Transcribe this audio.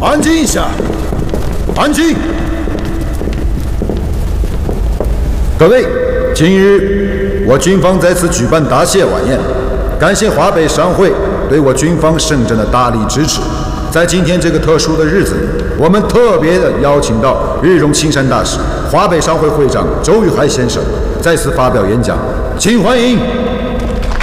安静一下，安静！各位，今日我军方在此举办答谢晚宴，感谢华北商会对我军方圣战的大力支持。在今天这个特殊的日子里，我们特别的邀请到日荣青山大使、华北商会会长周玉海先生在此发表演讲，请欢迎